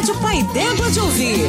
Rádio Pai d'Égua de Ouvir.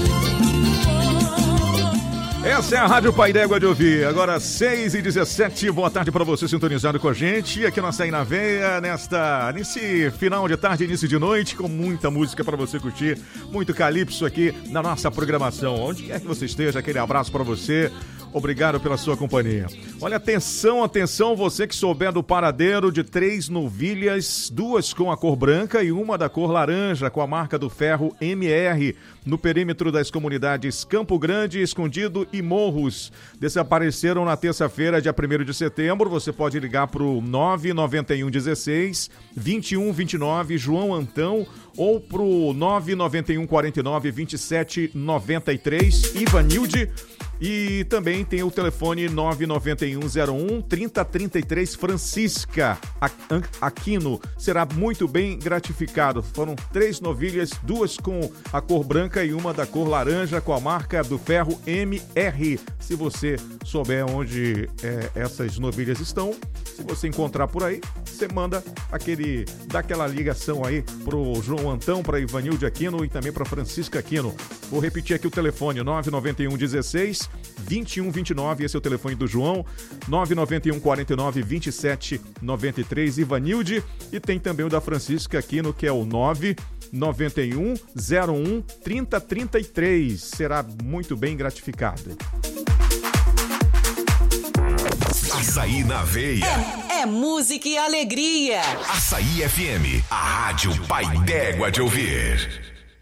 Essa é a Rádio Pai d'Égua de Ouvir. Agora 6h17, boa tarde para você sintonizado com a gente aqui na Açaí na Veia, nesse final de tarde, início de noite, com muita música para você curtir, muito calypso aqui na nossa programação. Onde quer que você esteja, aquele abraço para você. Obrigado pela sua companhia. Olha, atenção, você que souber do paradeiro de 3 novilhas, 2 com a cor branca e uma da cor laranja, com a marca do ferro MR, no perímetro das comunidades Campo Grande, Escondido e Morros. Desapareceram na terça-feira, dia 1º de setembro. Você pode ligar para o 991 16 21 29, João Antão, ou para o 991 49 27 93, Ivanilde. E também tem o telefone 99101 3033, Francisca Aquino. Será muito bem gratificado. Foram 3 novilhas, 2 com a cor branca e uma da cor laranja, com a marca do ferro MR. Se você souber onde essas novilhas estão, se você encontrar por aí, você dá aquela ligação aí pro João Antão, para Ivanilde Aquino e também para Francisca Aquino. Vou repetir aqui o telefone, 991 16 21 29, esse é o telefone do João, 991 49 27 93, Ivanilde, e tem também o da Francisca Aquino, que é o 991 01 30 33. Será muito bem gratificado. Açaí na Veia. É música e alegria. Açaí FM, a rádio Pai d'Égua de Ouvir.